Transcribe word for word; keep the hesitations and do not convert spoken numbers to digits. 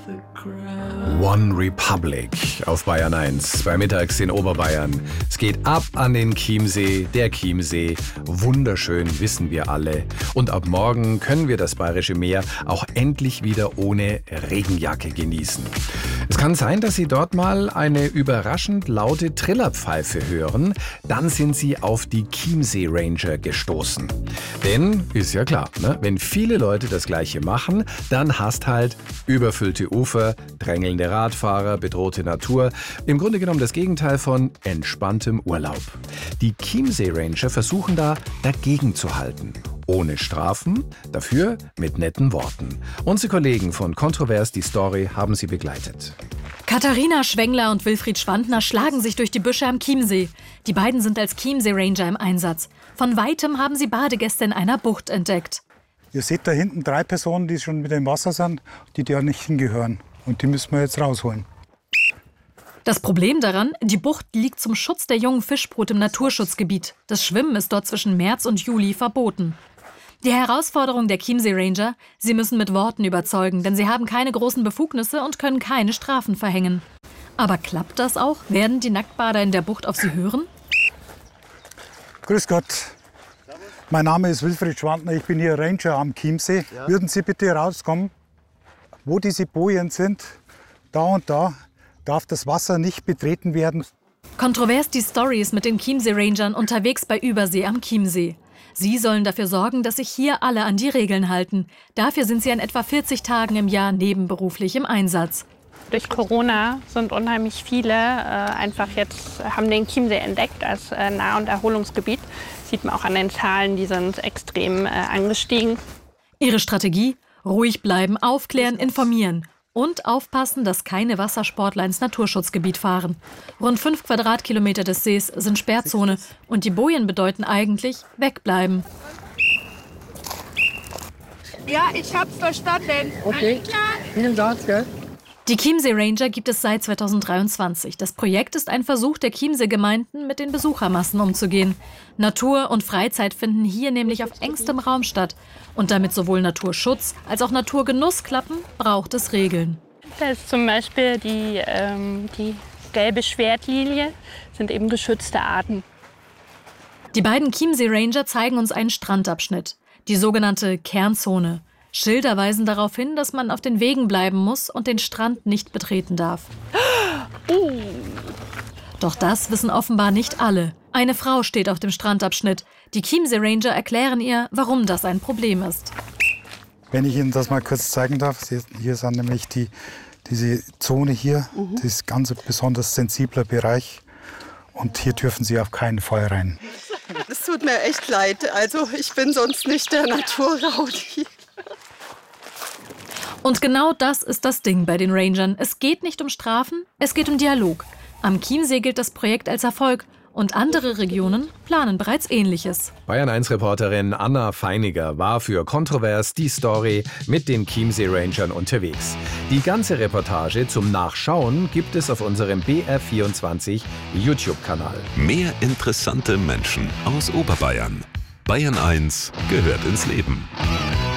One Republic auf Bayern eins, bei Mittags in Oberbayern. Es geht ab an den Chiemsee, der Chiemsee. Wunderschön, wissen wir alle. Und ab morgen können wir das Bayerische Meer auch endlich wieder ohne Regenjacke genießen. Es kann sein, dass Sie dort mal eine überraschend laute Trillerpfeife hören. Dann sind Sie auf die Chiemsee Ranger gestoßen. Denn, ist ja klar, ne? Wenn viele Leute das Gleiche machen, dann hast halt überfüllte Ufer, drängelnde Radfahrer, bedrohte Natur. Im Grunde genommen das Gegenteil von entspanntem Urlaub. Die Chiemsee Ranger versuchen da dagegen zu halten. Ohne Strafen, dafür mit netten Worten. Unsere Kollegen von Kontrovers die Story haben sie begleitet. Katharina Schwengler und Wilfried Schwandner schlagen sich durch die Büsche am Chiemsee. Die beiden sind als Chiemsee Ranger im Einsatz. Von weitem haben sie Badegäste in einer Bucht entdeckt. Ihr seht da hinten drei Personen, die schon wieder im Wasser sind, die da nicht hingehören. Und die müssen wir jetzt rausholen. Das Problem daran, die Bucht liegt zum Schutz der jungen Fischbrut im Naturschutzgebiet. Das Schwimmen ist dort zwischen März und Juli verboten. Die Herausforderung der Chiemsee Ranger: Sie müssen mit Worten überzeugen, denn sie haben keine großen Befugnisse und können keine Strafen verhängen. Aber klappt das auch? Werden die Nacktbader in der Bucht auf sie hören? Grüß Gott. Mein Name ist Wilfried Schwandner, ich bin hier Ranger am Chiemsee. Ja. Würden Sie bitte rauskommen? Wo diese Bojen sind, da und da, darf das Wasser nicht betreten werden. Kontrovers die Stories mit den Chiemsee Rangern unterwegs bei Übersee am Chiemsee. Sie sollen dafür sorgen, dass sich hier alle an die Regeln halten. Dafür sind sie an etwa vierzig Tagen im Jahr nebenberuflich im Einsatz. Durch Corona sind unheimlich viele äh, einfach jetzt, haben den Chiemsee entdeckt als äh, Nah- und Erholungsgebiet. Sieht man auch an den Zahlen, die sind extrem äh, angestiegen. Ihre Strategie? Ruhig bleiben, aufklären, informieren. Und aufpassen, dass keine Wassersportler ins Naturschutzgebiet fahren. Rund fünf Quadratkilometer des Sees sind Sperrzone. Und die Bojen bedeuten eigentlich wegbleiben. Ja, ich hab's verstanden. Okay, vielen Dank. Gell? Die Chiemsee Ranger gibt es seit zweitausenddreiundzwanzig. Das Projekt ist ein Versuch der Chiemsee-Gemeinden, mit den Besuchermassen umzugehen. Natur und Freizeit finden hier nämlich auf engstem Raum statt. Und damit sowohl Naturschutz als auch Naturgenuss klappen, braucht es Regeln. Da ist zum Beispiel die, ähm, die gelbe Schwertlilie, sind eben geschützte Arten. Die beiden Chiemsee Ranger zeigen uns einen Strandabschnitt, die sogenannte Kernzone. Schilder weisen darauf hin, dass man auf den Wegen bleiben muss und den Strand nicht betreten darf. Uh. Doch das wissen offenbar nicht alle. Eine Frau steht auf dem Strandabschnitt. Die Chiemsee Ranger erklären ihr, warum das ein Problem ist. Wenn ich Ihnen das mal kurz zeigen darf, hier sind nämlich die, diese Zone hier, mhm. Das ist ein ganz besonders sensibler Bereich. Und hier dürfen Sie auf keinen Fall rein. Es tut mir echt leid. Also ich bin sonst nicht der Naturraudi. Und genau das ist das Ding bei den Rangern. Es geht nicht um Strafen, es geht um Dialog. Am Chiemsee gilt das Projekt als Erfolg und andere Regionen planen bereits Ähnliches. Bayern eins Reporterin Anna Feiniger war für Kontrovers die Story mit den Chiemsee Rangern unterwegs. Die ganze Reportage zum Nachschauen gibt es auf unserem B R vierundzwanzig YouTube-Kanal. Mehr interessante Menschen aus Oberbayern. Bayern eins gehört ins Leben.